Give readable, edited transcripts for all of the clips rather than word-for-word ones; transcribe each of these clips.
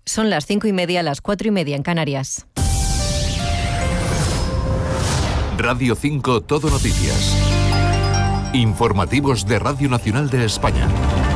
Son las 5:30, las 4:30 en Canarias. Radio 5 Todo Noticias. Informativos de Radio Nacional de España.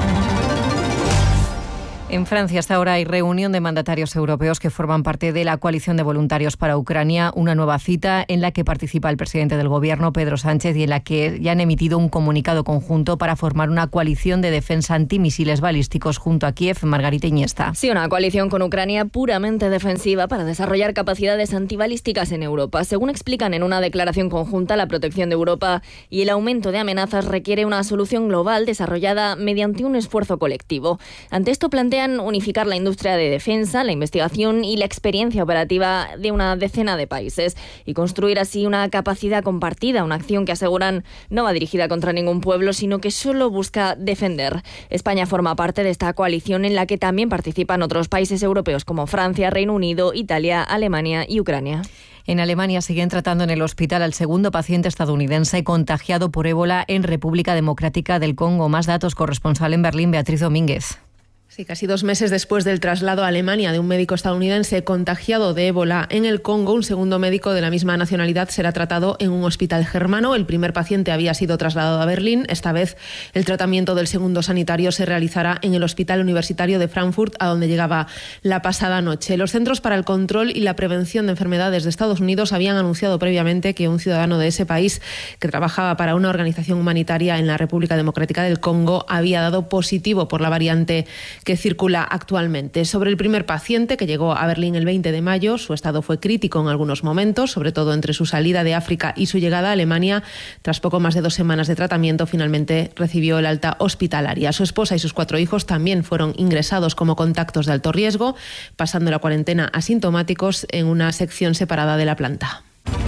En Francia hasta ahora hay reunión de mandatarios europeos que forman parte de la coalición de voluntarios para Ucrania, una nueva cita en la que participa el presidente del gobierno, Pedro Sánchez, y en la que ya han emitido un comunicado conjunto para formar una coalición de defensa antimisiles balísticos junto a Kiev. Margarita Iniesta. Sí, una coalición con Ucrania puramente defensiva para desarrollar capacidades antibalísticas en Europa. Según explican en una declaración conjunta, la protección de Europa y el aumento de amenazas requiere una solución global desarrollada mediante un esfuerzo colectivo. Ante esto plantean unificar la industria de defensa, la investigación y la experiencia operativa de una decena de países y construir así una capacidad compartida, una acción que aseguran no va dirigida contra ningún pueblo, sino que solo busca defender. España forma parte de esta coalición en la que también participan otros países europeos como Francia, Reino Unido, Italia, Alemania y Ucrania. En Alemania siguen tratando en el hospital al segundo paciente estadounidense contagiado por ébola en República Democrática del Congo. Más datos, corresponsal en Berlín, Beatriz Domínguez. Sí, casi 2 meses después del traslado a Alemania de un médico estadounidense contagiado de ébola en el Congo, un segundo médico de la misma nacionalidad será tratado en un hospital germano. El primer paciente había sido trasladado a Berlín. Esta vez el tratamiento del segundo sanitario se realizará en el Hospital Universitario de Frankfurt, a donde llegaba la pasada noche. Los Centros para el Control y la Prevención de Enfermedades de Estados Unidos habían anunciado previamente que un ciudadano de ese país que trabajaba para una organización humanitaria en la República Democrática del Congo había dado positivo por la variante que circula actualmente. Sobre el primer paciente, que llegó a Berlín el 20 de mayo, su estado fue crítico en algunos momentos, sobre todo entre su salida de África y su llegada a Alemania. Tras poco más de 2 semanas de tratamiento, finalmente recibió el alta hospitalaria. Su esposa y sus 4 hijos también fueron ingresados como contactos de alto riesgo, pasando la cuarentena asintomáticos en una sección separada de la planta.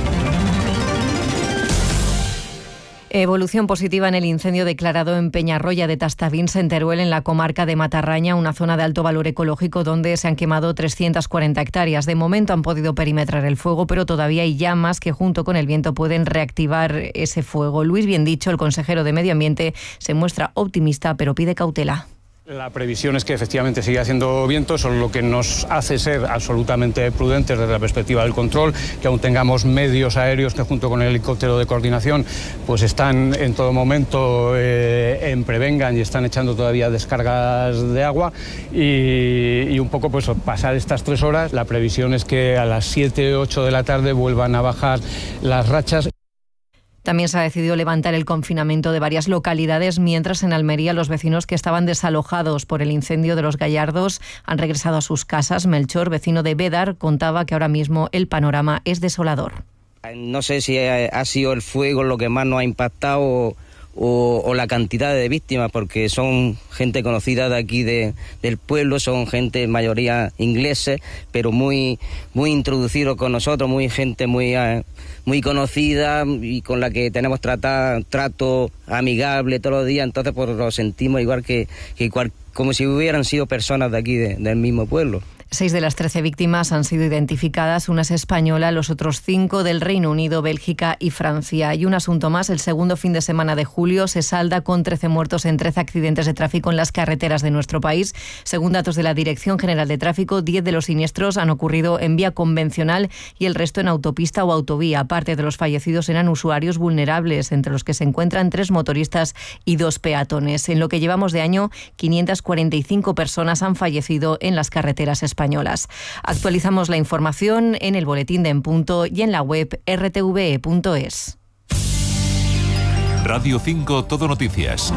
Evolución positiva en el incendio declarado en Peñarroya de Tastavins, en Teruel, en la comarca de Matarraña, una zona de alto valor ecológico donde se han quemado 340 hectáreas. De momento han podido perimetrar el fuego, pero todavía hay llamas que junto con el viento pueden reactivar ese fuego. Luis Biendicho, el consejero de Medio Ambiente, se muestra optimista, pero pide cautela. La previsión es que efectivamente sigue haciendo viento, eso es lo que nos hace ser absolutamente prudentes desde la perspectiva del control, que aún tengamos medios aéreos que junto con el helicóptero de coordinación pues están en todo momento en prevengan y están echando todavía descargas de agua y un poco pues pasar estas 3 horas, la previsión es que a las 7, 8 de la tarde vuelvan a bajar las rachas. También se ha decidido levantar el confinamiento de varias localidades, mientras en Almería los vecinos que estaban desalojados por el incendio de Los Gallardos han regresado a sus casas. Melchor, vecino de Bédar, contaba que ahora mismo el panorama es desolador. No sé si ha sido el fuego lo que más nos ha impactado o la cantidad de víctimas, porque son gente conocida de aquí del pueblo, son gente en mayoría ingleses, pero muy introducidos con nosotros, gente muy conocida y con la que tenemos trato amigable todos los días, entonces pues lo sentimos igual como si hubieran sido personas de aquí del mismo pueblo. 6 de las 13 víctimas han sido identificadas, una es española, los otros 5 del Reino Unido, Bélgica y Francia. Y un asunto más, el segundo fin de semana de julio se salda con 13 muertos en 13 accidentes de tráfico en las carreteras de nuestro país. Según datos de la Dirección General de Tráfico, 10 de los siniestros han ocurrido en vía convencional y el resto en autopista o autovía. Aparte de los fallecidos eran usuarios vulnerables, entre los que se encuentran 3 motoristas y 2 peatones. En lo que llevamos de año, 545 personas han fallecido en las carreteras españolas. Actualizamos la información en el boletín de En Punto y en la web rtve.es. Radio 5 Todo Noticias.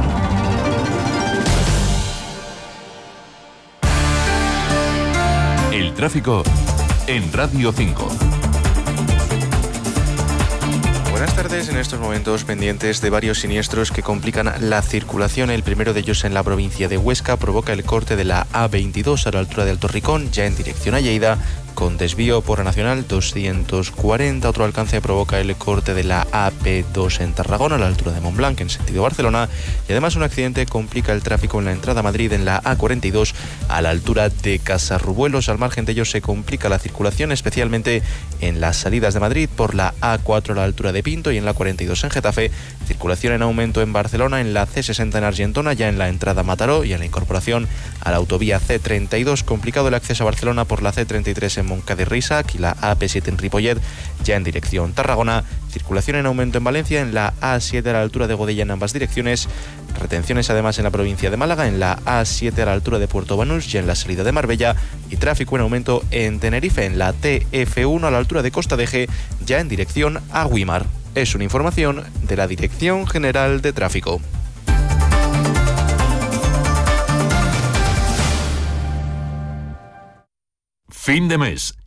El tráfico en Radio 5. Buenas tardes. En estos momentos pendientes de varios siniestros que complican la circulación. El primero de ellos en la provincia de Huesca provoca el corte de la A22 a la altura de Alto Ricón, ya en dirección a Lleida, con desvío por la Nacional 240. Otro alcance provoca el corte de la AP2 en Tarragona, a la altura de Montblanc, en sentido Barcelona. Y además un accidente complica el tráfico en la entrada a Madrid en la A42, a la altura de Casarrubuelos. Al margen de ello se complica la circulación, especialmente en las salidas de Madrid por la A4 a la altura de Pinto y en la 42 en Getafe. Circulación en aumento en Barcelona, en la C60 en Argentona, ya en la entrada a Mataró y en la incorporación a la autovía C32. Complicado el acceso a Barcelona por la C33 en Montcada y Reixac y la AP7 en Ripollet, ya en dirección Tarragona. Circulación en aumento en Valencia, en la A7 a la altura de Godella en ambas direcciones. Retenciones además en la provincia de Málaga, en la A7 a la altura de Puerto Banús y en la salida de Marbella. Y tráfico en aumento en Tenerife, en la TF1 a la altura de Costa de Eje, ya en dirección a Güímar. Es una información de la Dirección General de Tráfico. Fin de mes.